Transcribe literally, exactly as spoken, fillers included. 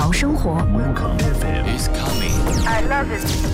潮生活。 Welcome F M is coming. I love it.